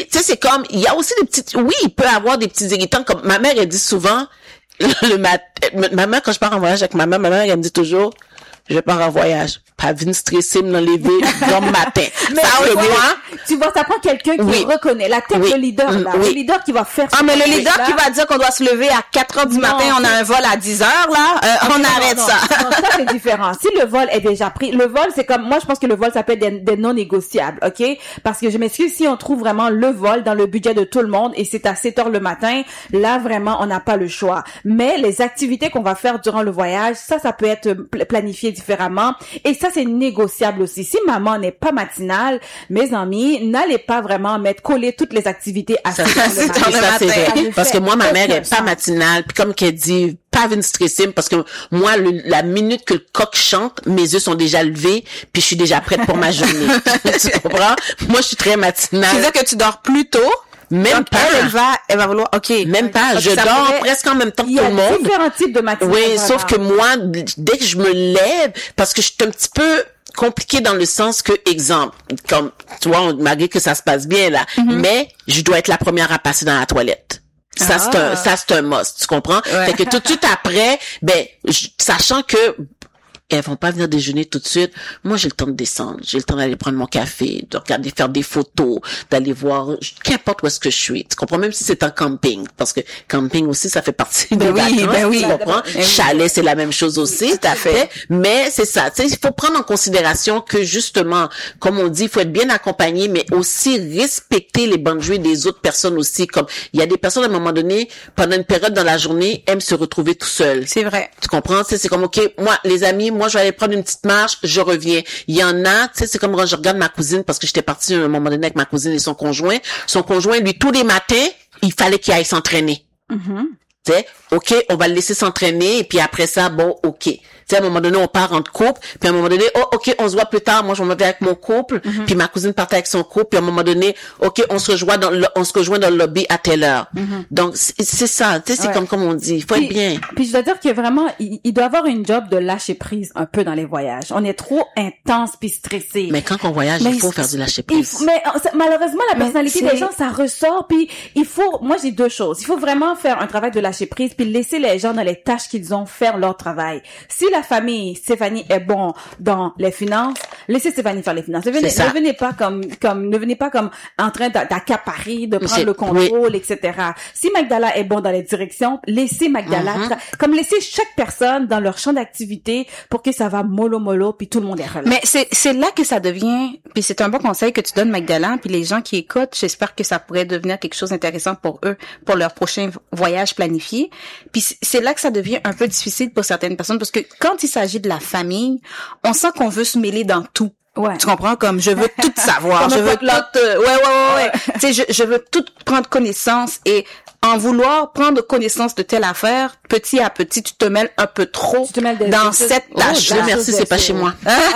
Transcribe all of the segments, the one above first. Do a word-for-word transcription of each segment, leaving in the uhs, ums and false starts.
tu sais, c'est comme, il y a aussi des petites, oui, il peut y avoir des petits irritants, comme ma mère, elle dit souvent, le mat, ma mère, quand je pars en voyage avec ma mère, ma mère, elle me dit toujours, je pars en voyage. Pas venir stresser, me lever le matin. Mais ça, tu, moi, vois, tu vois, ça prend quelqu'un qui oui. reconnaît. La tête, oui. le leader, là. Oui. Le leader qui va faire Ah, mais le leader là. qui va dire qu'on doit se lever à quatre heures du Non, matin, on a un vol à dix heures, là, euh, on non, arrête non, ça. Non, ça, c'est différent. Si le vol est déjà pris, le vol, c'est comme, moi, je pense que le vol, ça peut être des, des non négociables, OK? Parce que je m'excuse, si on trouve vraiment le vol dans le budget de tout le monde et c'est à sept heures le matin, là, vraiment, on n'a pas le choix. Mais les activités qu'on va faire durant le voyage, ça, ça peut être planifié différemment. Et ça, c'est négociable aussi. Si maman n'est pas matinale, mes amis, n'allez pas vraiment mettre coller toutes les activités à Ça, sept heures le c'est matin. ça, c'est Ça vrai. ne Parce fait que moi, ma mère aucun est pas sens. matinale, puis comme qu'elle dit, pas venir stresser, parce que moi, le, la minute que le coq chante, mes yeux sont déjà levés, puis je suis déjà prête pour ma journée. Tu comprends? Moi, je suis très matinale. Tu veux dire que tu dors plus tôt? Même Donc, pas. elle, elle va, elle va vouloir, OK. Même pas. Donc, Je ça dors pourrait- presque en même temps que Il y tout a le monde. différents types de matinales. Oui, vraiment. sauf que moi, dès que je me lève, parce que je suis un petit peu compliqué dans le sens que, exemple, comme, tu vois, on- malgré que ça se passe bien, là, Mm-hmm. mais je dois être la première à passer dans la toilette. Ça, c'est Ah. un, ça, c'est un must, tu comprends? Ouais. Fait que tout de suite après, ben, je- sachant que, elles vont pas venir déjeuner tout de suite. Moi, j'ai le temps de descendre. J'ai le temps d'aller prendre mon café, de regarder, faire des photos, d'aller voir, qu'importe où est-ce que je suis. Tu comprends? Même si c'est en camping. Parce que camping aussi, ça fait partie Ben des oui, vacances. ben oui. Tu comprends? Ben oui. Chalet, c'est la même chose aussi. Tout à fait. Mais c'est ça. Tu sais, il faut prendre en considération que justement, comme on dit, il faut être bien accompagné, mais aussi respecter les bonnes jouées des autres personnes aussi. Comme, il y a des personnes, à un moment donné, pendant une période dans la journée, aiment se retrouver tout seuls. C'est vrai. Tu comprends? Tu sais, c'est comme, OK, moi, les amis, moi, je vais aller prendre une petite marche, je reviens. Il y en a, tu sais, c'est comme quand je regarde ma cousine, parce que j'étais partie à un moment donné avec ma cousine et son conjoint. Son conjoint, lui, tous les matins, il fallait qu'il aille s'entraîner. Mhm. Tu sais, OK, on va le laisser s'entraîner, et puis après ça, bon, OK. Tu sais, à un moment donné, on part en couple, puis à un moment donné, oh, OK, on se voit plus tard, moi, je vais m'en avec mon couple, Mm-hmm. puis ma cousine partait avec son couple, puis à un moment donné, OK, on se rejoint dans le, on se rejoint dans le lobby à telle heure. Donc, c'est, c'est ça, tu sais, c'est Mm-hmm. Ouais. comme, comme on dit, il faut Puis- être bien. Puis je dois dire que vraiment, il, il doit avoir une job de lâcher prise un peu dans les voyages. On est trop intense puis stressé. Mais quand on voyage, Mais il faut c'est- faire du lâcher Il prise. faut- mais euh, ça- malheureusement, la Mais personnalité c'est- des gens, ça ressort. Puis il faut, moi j'ai deux choses. Il faut vraiment faire un travail de lâcher prise, puis laisser les gens dans les tâches qu'ils ont faire leur travail. Si la famille Stéphanie est bon dans les finances, laissez Stéphanie faire les finances. Ne venez, C'est ça. ne venez pas comme, comme, ne venez pas comme en train d'a- d'accaparer, de prendre C'est- le contrôle, et cetera. Si Magdala est bon dans les directions, laissez Magdala, Mhm. tra- comme laissez chaque personne dans leur champ d'activité pour que ça va mollo mollo, puis tout le monde est relax. Mais c'est c'est là que ça devient, puis c'est un bon conseil que tu donnes, Magdala, puis les gens qui écoutent, j'espère que ça pourrait devenir quelque chose d'intéressant pour eux, pour leur prochain voyage planifié. Puis c'est- c'est là que ça devient un peu difficile pour certaines personnes, parce que quand il s'agit de la famille, on sent qu'on veut se mêler dans tout. Ouais. Tu comprends? Comme je veux tout savoir, Comme je un veux tout, potluck. euh, ouais, ouais, ouais, ouais. tu sais, je, je veux tout prendre connaissance et en vouloir prendre connaissance de telle affaire, petit à petit, tu te mêles un peu trop Tu te mêles des- dans des- cette Oh, tâche. Dieu merci, c'est pas chez moi.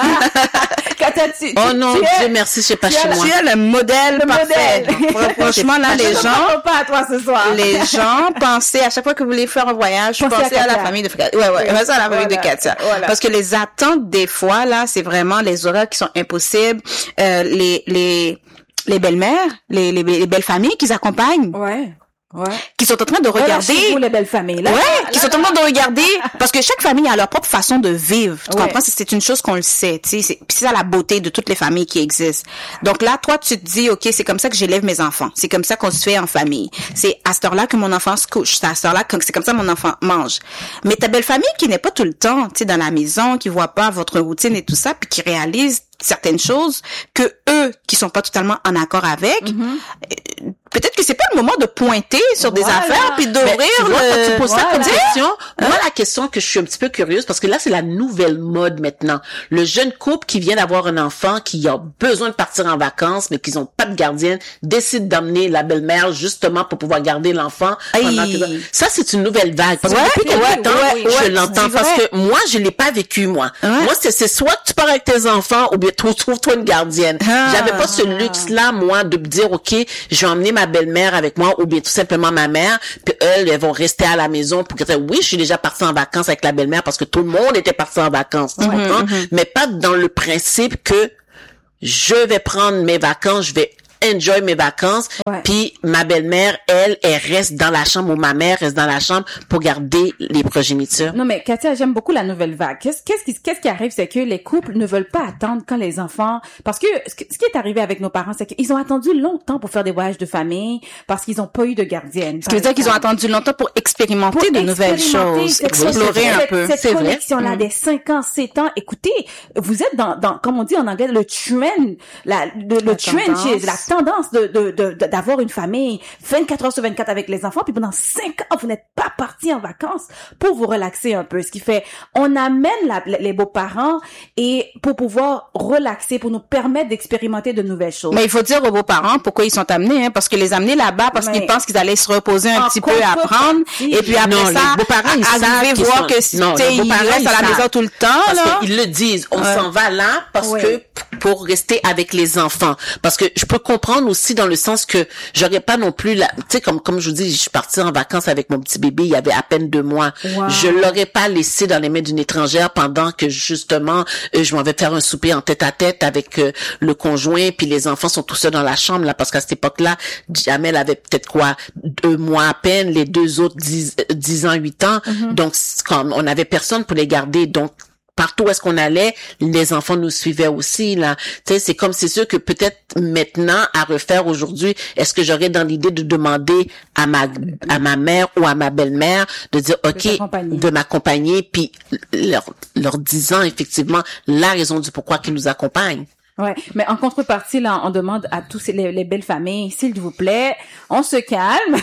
Katia, tu- Oh tu- non, tu es- Dieu merci, c'est pas tu chez as- moi. Tu es le modèle Le parfait. modèle. Fr- Franchement, là, les Je gens, ne pas à toi ce soir. les gens, pensez, à chaque fois que vous voulez faire un voyage, Pensez pensez à à, la Katia. famille de Katia. Ouais, ouais, pensez à la famille Voilà. de Katia. Voilà. Parce que les attentes, des fois, là, c'est vraiment les horaires qui sont impossibles, euh, les, les, les belles-mères, les, les, les belles familles qui accompagnent, Ouais. Ouais. qui sont en train de regarder. Relâchez-vous, les belles familles. Là, Ouais, là, qui là, sont en train de regarder, parce que chaque famille a leur propre façon de vivre. Tu Ouais. comprends? C'est- C'est une chose qu'on le sait, tu sais. C'est puis c'est ça la beauté de toutes les familles qui existent. Donc là, toi, tu te dis, OK, c'est comme ça que j'élève mes enfants. C'est comme ça qu'on se fait en famille. C'est à cette heure-là que mon enfant se couche. C'est à cette heure-là que c'est comme ça que mon enfant mange. Mais ta belle famille qui n'est pas tout le temps, tu sais, dans la maison, qui voit pas votre routine et tout ça, puis qui réalise certaines choses que eux, qui sont pas totalement en accord avec, euh, peut-être que c'est pas le moment de pointer sur des Voilà. affaires puis d'ouvrir Mais tu vois, le... quand tu poses ça comme Voilà. question, Hein? moi, la question que je suis un petit peu curieuse, parce que là, c'est la nouvelle mode maintenant. Le jeune couple qui vient d'avoir un enfant, qui a besoin de partir en vacances, mais qu'ils ont pas de gardienne, décide d'emmener la belle-mère justement pour pouvoir garder l'enfant. pendant Aïe. que- Ça, c'est une nouvelle vague. Parce que Ouais, depuis quelque ouais, temps, ouais, je ouais, l'entends. tu dis Parce vrai. que moi, je l'ai pas vécu, moi. Ouais. Moi, c'est, c'est soit que tu pars avec tes enfants, ou bien trouve- trouve-toi une gardienne. Ah. J'avais pas ce luxe-là, moi, de me dire, OK, je vais emmener ma belle-mère avec moi, ou bien tout simplement ma mère, puis elles, elles vont rester à la maison pour que, oui, je suis déjà partie en vacances avec la belle-mère parce que tout le monde était parti en vacances, tu comprends? Mais pas dans le principe que je vais prendre mes vacances, je vais enjoy mes vacances. Ouais. Puis ma belle-mère, elle, elle reste dans la chambre, ou ma mère reste dans la chambre pour garder les progénitures. Non, mais Katia, j'aime beaucoup la nouvelle vague. Qu'est-ce, qu'est-ce qui, qu'est-ce qui arrive, c'est que les couples ne veulent pas attendre quand les enfants, parce que ce, ce qui est arrivé avec nos parents, c'est qu'ils ont attendu longtemps pour faire des voyages de famille parce qu'ils ont pas eu de gardienne. Ce qui veut dire qu'ils ont attendu longtemps pour expérimenter Pour de nouvelles expérimenter choses, cette- explorer un cette- peu. Cette C'est vrai. connexion-là Mm. des cinq ans, sept ans. Écoutez, vous êtes dans, dans, comme on dit en anglais, le trend, la, le, le La trenches, tendance. la tendance de, de, de, de- d'avoir une famille vingt-quatre heures sur vingt-quatre avec les enfants, puis pendant cinq ans, vous n'êtes pas partis en vacances pour vous relaxer un peu. Ce qui fait, on amène la, les beaux-parents et pour pouvoir relaxer, pour nous permettre d'expérimenter de nouvelles choses. Mais il faut dire aux beaux-parents pourquoi ils sont amenés, hein, parce que les amener là-bas, parce Mais- qu'ils pensent qu'ils allaient se reposer un En petit peu, apprendre, contrepartie. et puis après Non, ça, les beaux-parents, ils savent arriver qu'ils voir sont- que si non, t'sais, les ils beaux-parents, restent ils à la savent. maison tout le temps, Parce là. qu'ils le disent, on Ouais. s'en va là parce Ouais. que p- pour rester avec les enfants. Parce que je peux comprendre aussi dans le sens que j'aurais pas non plus la, tu sais, comme comme je vous dis, je suis partie en vacances avec mon petit bébé, il y avait à peine deux mois. Wow. Je l'aurais pas laissé dans les mains d'une étrangère pendant que justement euh, je m'en vais faire un souper en tête à tête avec euh, le conjoint, puis les enfants sont tous seuls dans la chambre là, parce qu'à cette époque-là, Jamel avait peut-être quoi, deux mois à peine, les deux autres dix, euh, dix ans, huit ans. Donc c'est comme on avait personne pour les garder, donc partout où est-ce qu'on allait, les enfants nous suivaient aussi, là. Tu sais, c'est comme, c'est sûr que peut-être maintenant, à refaire aujourd'hui, est-ce que j'aurais dans l'idée de demander à ma, à ma mère ou à ma belle-mère de dire, OK, t'accompagner. de m'accompagner, puis leur, leur disant effectivement la raison du pourquoi qu'ils nous accompagnent. Ouais, mais en contrepartie, là, on demande à tous les, les belles familles, s'il vous plaît, on se calme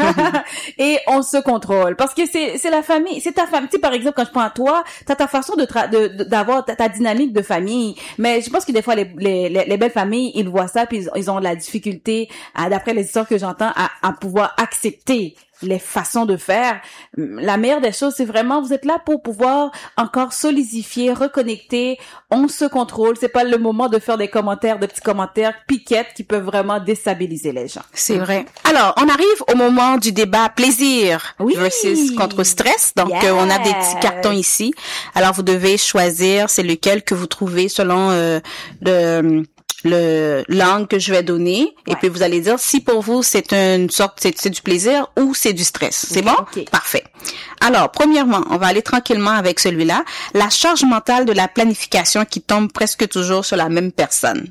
et on se contrôle. Parce que c'est c'est la famille, c'est ta famille. Tu sais, par exemple, quand je prends à toi, t'as ta façon de tra- de de- d'avoir ta, ta dynamique de famille. Mais je pense que des fois, les les, les, les belles familles, ils voient ça, puis ils, ils ont de la difficulté, à, d'après les histoires que j'entends, à, à pouvoir accepter les façons de faire. La meilleure des choses, c'est vraiment, vous êtes là pour pouvoir encore solidifier, reconnecter, on se contrôle. C'est pas le moment de faire des commentaires, de petits commentaires piquettes qui peuvent vraiment déstabiliser les gens. C'est vrai. Alors, on arrive au moment du débat plaisir Oui. versus contre stress. Donc, Yes. euh, on a des petits cartons ici. Alors, vous devez choisir, c'est lequel que vous trouvez selon euh, le le langue que je vais donner. Et Ouais. puis, vous allez dire si pour vous, c'est une sorte, c'est, c'est du plaisir ou c'est du stress. C'est bon? Ok. Parfait. Alors, premièrement, on va aller tranquillement avec celui-là. La charge mentale de la planification qui tombe presque toujours sur la même personne.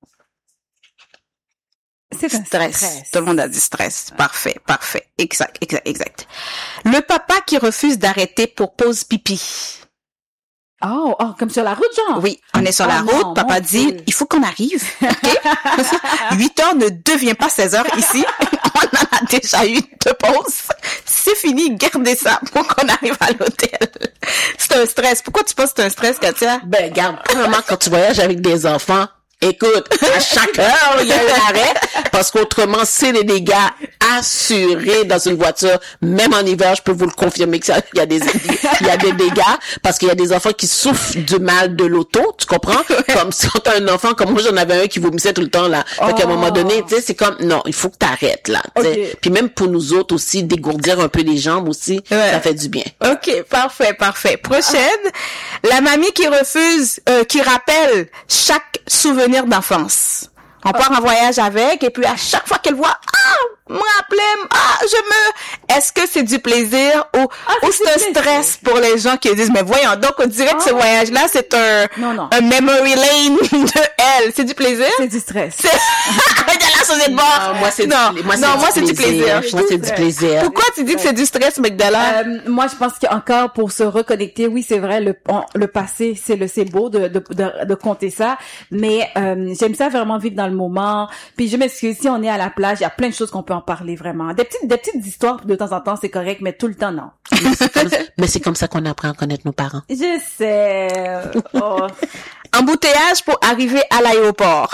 C'est un Stress. stress. Tout le monde a dit stress. Parfait, parfait. Exact, exact, exact. Le papa qui refuse d'arrêter pour pause pipi. Oh, oh, comme sur la route, genre? Oui, on est sur Oh la non, route. Papa mon dit, Dieu. il faut qu'on arrive. OK? huit heures ne devient pas seize heures ici. On en a déjà eu deux pauses. C'est fini. Gardez ça pour qu'on arrive à l'hôtel. C'est un stress. Pourquoi tu penses que c'est un stress, Katia? Ben, regarde, premièrement, quand tu voyages avec des enfants, écoute, à chaque heure, il y a un arrêt, parce qu'autrement, c'est des dégâts assurés dans une voiture. Même en hiver, je peux vous le confirmer que ça, il y a des, il y a des dégâts, parce qu'il y a des enfants qui souffrent du mal de l'auto, tu comprends? Comme si on a un enfant, comme moi, j'en avais un qui vomissait tout le temps, là. Fait qu'à un moment donné, tu sais, c'est comme, non, il faut que t'arrêtes, là. tu sais. Ok. Puis même pour nous autres aussi, dégourdir un peu les jambes aussi, Ouais. ça fait du bien. OK, parfait, parfait. Prochaine, la mamie qui refuse, euh, qui rappelle chaque souvenir d'enfance. On part en voyage avec, et puis à chaque fois qu'elle voit, ah, me rappelez, ah, je me... Est-ce que c'est du plaisir ou, ou c'est un du plaisir. stress pour les gens qui disent, mais voyons, donc on dirait que ce Ah. voyage-là, c'est un, Non, non. un memory lane de elle. C'est du plaisir? C'est du stress. C'est... Regarde la société de bord. Non, moi, c'est non, du, moi, non, moi, c'est du plaisir. Moi, c'est du plaisir. Pourquoi tu dis que c'est du stress, Magdala? Euh, moi, je pense qu'encore pour se reconnecter, oui, c'est vrai, le on- le passé, c'est le c'est beau de de de, de compter ça, mais euh, j'aime ça vraiment vivre dans le moment. Puis je m'excuse, si on est à la plage, il y a plein de choses qu'on peut en parler vraiment. Des petites des petites histoires de temps en temps, c'est correct, mais tout le temps non. Mais c'est comme ça qu'on apprend à connaître nos parents. Je sais. Oh. Embouteillage pour arriver à l'aéroport.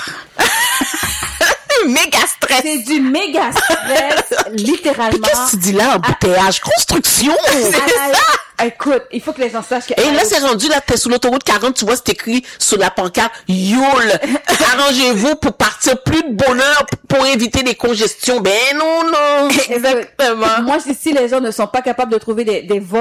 Méga stress. C'est du méga stress, littéralement. Qu'est-ce que tu dis là, embouteillage? Construction! Ah, écoute, il faut que les gens sachent que Et là, c'est rendu, là, t'es sur l'autoroute quarante, tu vois, c'est écrit sur la pancarte, Youl! Arrangez-vous pour partir plus de bonheur pour éviter les congestions. Ben non, non! Exactement. Moi, si si les gens ne sont pas capables de trouver des, des vols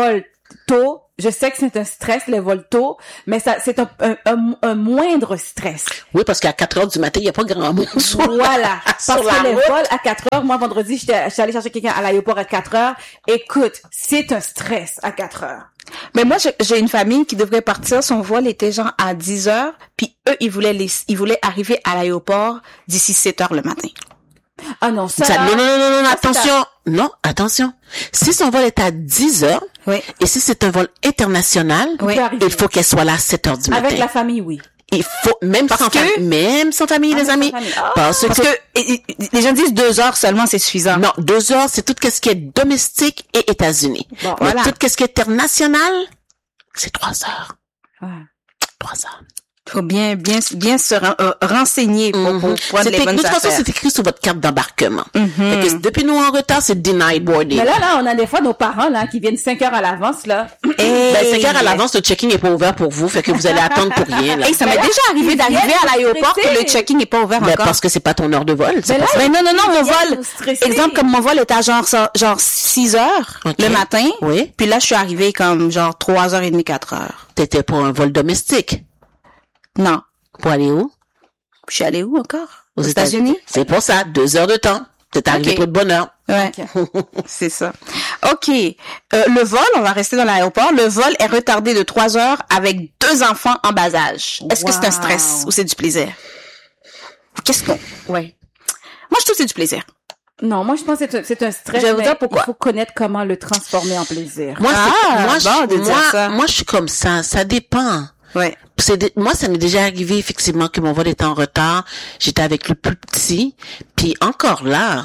tôt, je sais que c'est un stress, les vols tôt, mais ça, c'est un, un, un, un moindre stress. Oui, parce qu'à quatre heures du matin, il n'y a pas grand monde. Voilà. Sur Parce la que les route. vols à quatre heures, moi, vendredi, j'étais, j'étais allée chercher quelqu'un à l'aéroport à quatre heures. Écoute, c'est un stress à quatre heures. Mais moi, j'ai- j'ai une famille qui devrait partir. Son vol était genre à dix heures. Puis eux, ils voulaient les, ils voulaient arriver à l'aéroport d'ici sept heures le matin. Ah non, ça, Ça, là, non, non, non, non, non, ça, c'est attention. Non, attention. Si son vol est à dix heures, Oui. et si c'est un vol international, Oui. peut arriver. il faut qu'elle soit là à sept heures du matin. Avec la famille, oui. Il faut, même Parce sans que- famille, même sans famille, Ah, les même amis. sans famille. Ah. Parce, Parce que, que et- et- les gens disent deux heures seulement, c'est suffisant. non, deux heures, c'est tout ce qui est domestique et États-Unis. Bon, Mais voilà. tout ce qui est international, c'est trois heures. Ouais. Trois heures. Faut bien, bien, bien se ren- euh, renseigner pour, pour Mhm. prendre C'est les écrit- bonnes de toute façon, affaires. c'est écrit sur votre carte d'embarquement. Mhm. Fait que depuis nous en retard, c'est denied boarding. Mais là, là, on a des fois nos parents, là, qui viennent cinq heures à l'avance, là. Hey. Ben, cinq heures à l'avance, le check-in n'est pas ouvert pour vous, fait que vous allez attendre pour rien, là. Hey, ça m'est Mais là, déjà arrivé ils d'arriver viennent à l'aéroport que stresser. le check-in n'est pas ouvert Ben, encore. parce que c'est pas ton heure de vol. c'est Mais pas là, ça. Mais non, non, non, mon Ils viennent vol, nous stresser. exemple, comme mon vol était à genre, ça- genre six heures Ok. le matin. Oui. Puis là, je suis arrivée comme genre trois heures trente, quatre heures. T'étais pour un vol domestique. Non. Pour aller où? Je suis allée où encore? Aux Aux États-Unis? C'est pour ça, deux heures de temps. T'es arrivé Ok. pour de bonne heure. Ouais. C'est ça. OK. Euh, le vol, on va rester dans l'aéroport. Le vol est retardé de trois heures avec deux enfants en bas âge. Est-ce que c'est un Wow. stress ou c'est du plaisir? Qu'est-ce qu'on... Ouais. Moi, je trouve que c'est du plaisir. Non, moi, je pense que c'est un, c'est un stress. Je vais vous mais dire pourquoi. Il faut connaître comment le transformer en plaisir. Moi, c'est- Ah, moi, bon je, de dire moi, ça. moi, je suis comme ça. Ça dépend. Ouais. C'est des- moi, ça m'est déjà arrivé, effectivement, que mon vol était en retard. J'étais avec le plus petit. Puis encore là,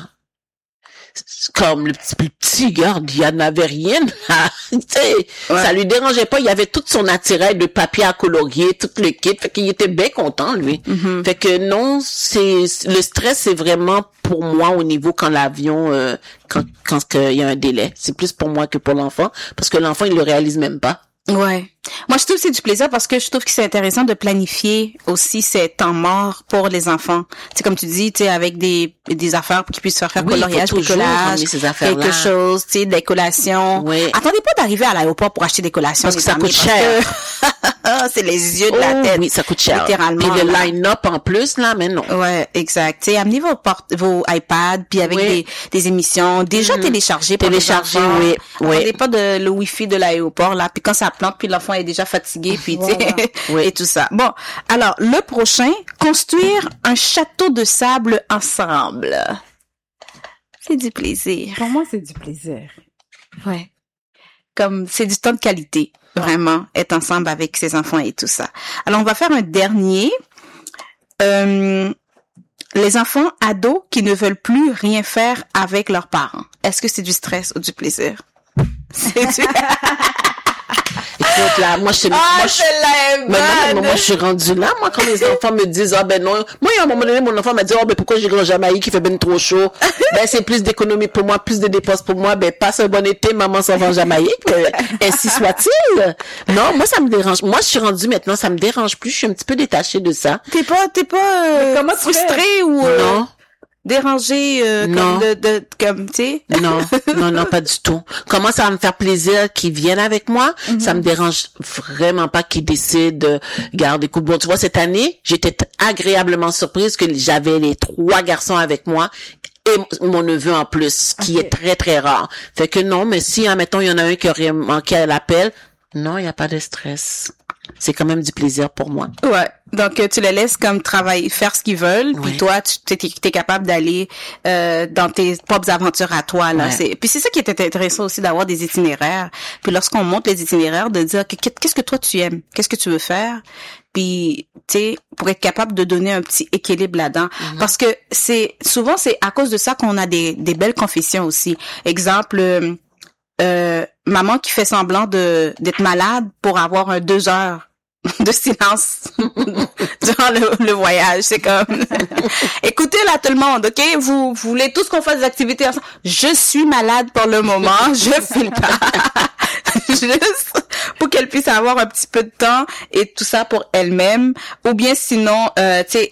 c'est comme le petit, plus petit, regarde, il y en avait rien. à- tu sais, Ouais. ça lui dérangeait pas. Il y avait tout son attirail de papier à colorier, tout le kit. Fait qu'il était bien content, lui. Mm-hmm. Fait que non, c'est, le stress, c'est vraiment pour moi au niveau quand l'avion, euh, quand, quand que il y a un délai. C'est plus pour moi que pour l'enfant. Parce que l'enfant, il le réalise même pas. Ouais. Moi, je trouve que c'est du plaisir parce que je trouve que c'est intéressant de planifier aussi ces temps morts pour les enfants. C'est comme tu dis, tu sais, avec des des affaires pour qu'ils puissent faire faire Oui, il faut coloriage, toujours bricolage, ramener ces affaires-là. quelque chose, tu sais, des collations. Oui. Attendez pas d'arriver à l'aéroport pour acheter des collations. Parce que les ça amis, coûte parce cher. que c'est les yeux de la Oh, tête. oui, ça coûte cher. Littéralement. Puis le là. line-up en plus, là, mais non. Ouais, exact. Tu sais, amenez vos portes, vos iPads, puis avec Oui. des, des émissions déjà téléchargées pour Téléchargées, les enfants. oui, oui. Attendez pas de le Wi-Fi de l'aéroport là, puis quand ça plante, puis l'enfant est déjà fatigué, puis tu sais, Voilà. Oui. et tout ça. Bon, alors le prochain, construire un château de sable ensemble. C'est du plaisir. Pour moi, c'est du plaisir. Ouais. Comme c'est du temps de qualité, vraiment, être ensemble avec ses enfants et tout ça. Alors on va faire un dernier. Euh, les enfants ados qui ne veulent plus rien faire avec leurs parents. Est-ce que c'est du stress ou du plaisir? C'est du... Écoute, là, moi, je suis, moi, je suis- celle-là est mais non, mais moi, je suis rendue là. Moi, quand les enfants me disent, ah, ben non. Moi, à un moment donné, mon enfant m'a dit, oh, ben pourquoi j'irai en Jamaïque, qui fait ben trop chaud? Ben, c'est plus d'économie pour moi, plus de dépenses pour moi. Ben, passe un bon été, maman s'en va en Jamaïque. Euh, ainsi soit-il. Non, moi, ça me dérange. Moi, je suis rendue maintenant, ça me dérange plus. Je suis un petit peu détachée de ça. T'es pas, t'es pas euh, comment tu frustré ou euh, Non. dérangé euh, Non. comme de, de comme tu sais? Non, non, non, pas du tout. Comment ça va me faire plaisir qu'ils viennent avec moi? Ça me dérange vraiment pas qu'ils décident de garder couple. Bon, tu vois, cette année, j'étais t- agréablement surprise que j'avais les trois garçons avec moi et m- mon neveu en plus, ce qui Ok. est très, très rare. Fait que non, mais si, admettons, il y en a un qui aurait manqué à l'appel, non, il n'y a pas de stress. C'est quand même du plaisir pour moi. Ouais. Donc euh, tu les laisses comme travailler, faire ce qu'ils veulent, puis Ouais. toi tu t'es, t'es capable d'aller euh, dans tes propres aventures à toi là. Ouais. C'est puis c'est ça qui est intéressant aussi d'avoir des itinéraires. Puis lorsqu'on monte les itinéraires, de dire que- qu'est-ce que toi tu aimes, qu'est-ce que tu veux faire, puis tu sais pour être capable de donner un petit équilibre là-dedans. Parce que c'est souvent c'est à cause de ça qu'on a des des belles confessions aussi. Exemple. Euh, euh, maman qui fait semblant de d'être malade pour avoir un deux heures de silence durant le, le voyage. C'est comme, écoutez là tout le monde, ok? Vous, vous voulez tous qu'on fasse des activités ensemble? Je suis malade pour le moment, je file pas. Juste pour qu'elle puisse avoir un petit peu de temps et tout ça pour elle-même. Ou bien sinon, euh, tu sais,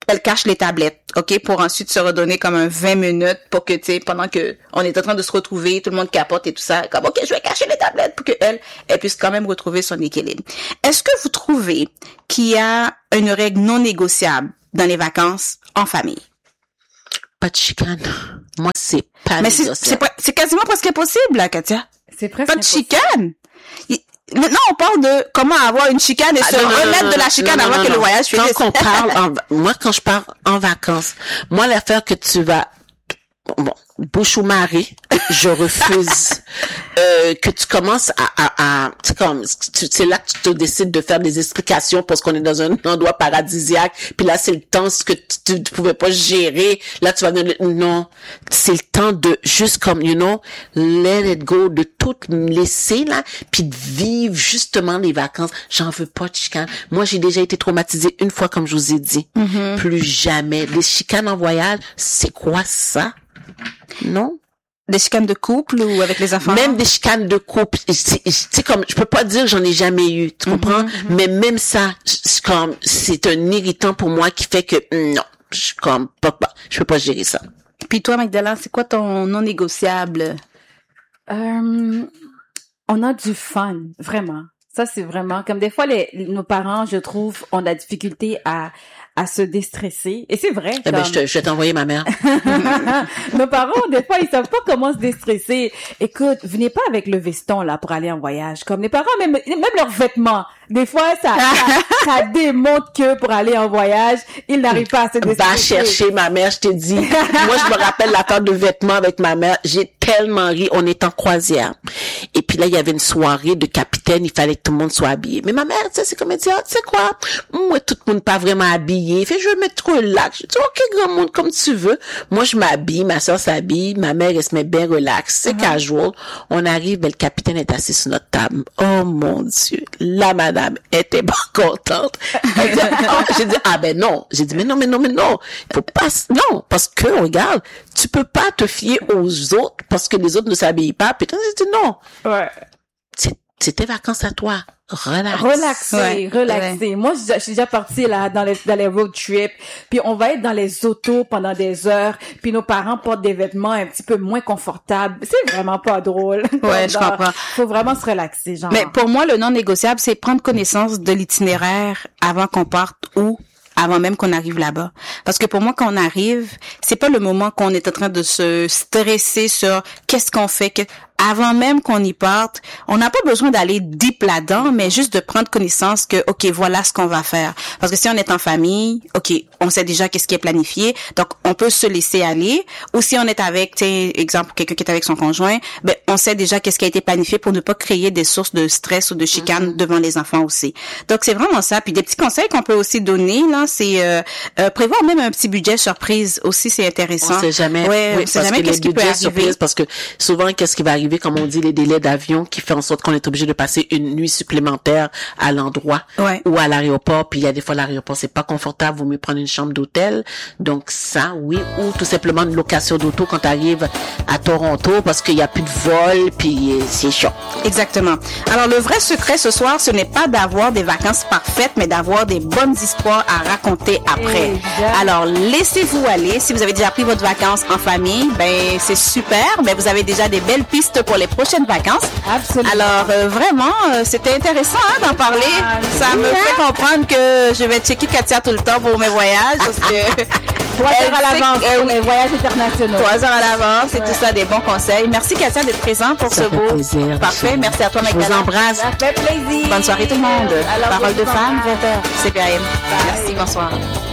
elle cache les tablettes, ok, pour ensuite se redonner comme un vingt minutes pour que, tu sais, pendant que on est en train de se retrouver, tout le monde capote et tout ça, comme, ok, je vais cacher les tablettes pour que elle, elle puisse quand même retrouver son équilibre. Est-ce que vous trouvez qu'il y a une règle non négociable dans les vacances en famille? Pas de chicane. Moi, c'est pas Mais c'est, c'est, pas- c'est quasiment presque impossible, là, Katia. C'est presque Pas de impossible. chicane. Il- Maintenant, on parle de comment avoir une chicane et Ah, se non, non, remettre non, de la non, chicane non, avant non, que non. le voyage Quand finisse. on parle, en, va- moi, quand je pars en vacances, moi, l'affaire que tu vas, bon, bouche ou marée, je refuse euh, que tu commences à, à, à c'est comme, tu- c'est là que tu te décides de faire des explications parce qu'on est dans un endroit paradisiaque, puis là, c'est le temps, ce que tu, tu pouvais pas gérer, là, tu vas venir, non, c'est le temps de juste comme, you know, let it go, de tout laisser, là, puis de vivre justement les vacances. J'en veux pas de chicane. Moi, j'ai déjà été traumatisée une fois, comme je vous ai dit. Mm-hmm. Plus jamais. Les chicanes en voyage, c'est quoi ça? Non? Des chicanes de couple ou avec les enfants? Même des chicanes de couple, c'est c'est comme, je peux pas dire que j'en ai jamais eu, tu comprends? Mais même ça, c'est comme, c'est un irritant pour moi qui fait que, non, je suis comme, pas, pas, je peux pas gérer ça. Puis toi, Magdalena, c'est quoi ton non négociable? Euh, on a du fun, vraiment. Ça, c'est vraiment, comme des fois, les, nos parents, je trouve, ont de la difficulté à, à se déstresser. Et c'est vrai. Eh ben, comme- je, te, je vais t'envoyer ma mère. Nos parents, des fois, ils savent pas comment se déstresser. Écoute, venez pas avec le veston, là, pour aller en voyage. Comme les parents, même, même leurs vêtements. Des fois, ça, ça, ça démontre que pour aller en voyage, ils n'arrivent pas à se déstresser. Va chercher ma mère, je t'ai dit. Moi, je me rappelle l'attente de vêtements avec ma mère. J'ai tellement ri. On est en croisière. Et puis là, il y avait une soirée de capitaine. Il fallait que tout le monde soit habillé. Mais ma mère, tu sais, c'est comme elle dit, ah, tu sais quoi? Moi, tout le monde pas vraiment habillé. Fait, je vais mettre relax. Je dis, OK, grand monde, comme tu veux. Moi, je m'habille. Ma soeur s'habille. Ma mère, elle se met bien relax. C'est casual. On arrive, ben, le capitaine est assis sur notre table. Oh, mon Dieu. La madame était pas contente. Elle dit, ah, j'ai dit, ah, ben non. J'ai dit, mais non, mais non, mais non. Il faut pas, non. Parce que, regarde, tu peux pas te fier aux autres parce que les autres ne s'habillent pas. Puis, j'ai dit, non. Ouais. C'est, c'est tes vacances à toi. Relax. Relaxer, Ouais, relaxer. Moi, je je suis déjà partie là dans les dans les road trips, puis on va être dans les autos pendant des heures, puis nos parents portent des vêtements un petit peu moins confortables. C'est vraiment pas drôle. Ouais, je Genre, comprends. Faut vraiment se relaxer, genre. Mais pour moi, le non négociable, c'est prendre connaissance de l'itinéraire avant qu'on parte ou avant même qu'on arrive là-bas. Parce que pour moi, quand on arrive, c'est pas le moment qu'on est en train de se stresser sur qu'est-ce qu'on fait, que avant même qu'on y parte, on n'a pas besoin d'aller deep là-dedans, mais juste de prendre connaissance que, OK, voilà ce qu'on va faire. Parce que si on est en famille, OK, on sait déjà qu'est-ce qui est planifié, donc on peut se laisser aller. Ou si on est avec, tu sais, exemple, quelqu'un qui est avec son conjoint, ben, on sait déjà qu'est-ce qui a été planifié pour ne pas créer des sources de stress ou de chicane mm-hmm. devant les enfants aussi. Donc, c'est vraiment ça. Puis des petits conseils qu'on peut aussi donner, là, c'est euh, euh, prévoir même un petit budget surprise aussi, c'est intéressant. On sait jamais. Ouais, oui, on sait parce jamais que qu'est-ce les qui peut budgets arriver. surprises, parce que souvent, qu'est-ce qui va arriver, comme on dit, les délais d'avion qui fait en sorte qu'on est obligé de passer une nuit supplémentaire à l'endroit Ouais. ou à l'aéroport. Puis il y a des fois l'aéroport c'est pas confortable, vaut mieux prendre une chambre d'hôtel. Donc ça, oui, ou tout simplement une location d'auto quand tu arrives à Toronto parce qu'il y a plus de vol, puis euh, c'est chaud. Exactement. Alors, le vrai secret ce soir, ce n'est pas d'avoir des vacances parfaites, mais d'avoir des bonnes histoires à raconter après. Exact. Alors, laissez-vous aller. Si vous avez déjà pris votre vacances en famille, ben c'est super. Ben vous avez déjà des belles pistes pour les prochaines vacances. Absolument. Alors, euh, vraiment, euh, c'était intéressant hein, d'en parler. Ah, Ça oui, me hein? fait comprendre que je vais checker Katia tout le temps pour mes voyages. Parce que Trois elle heures à sait l'avance que- pour les voyages internationaux. Trois heures à l'avance, c'est Ouais. tout ça, des bons conseils. Merci Katia d'être présente pour Ça ce fait beau. plaisir, Parfait. chérie. Merci à toi, Je vous Magdalena. embrasse. Ça fait plaisir. Bonne soirée tout le monde. Alors, Parole de bonne femme, soirée. vingt heures. C P A M. Merci, bonsoir.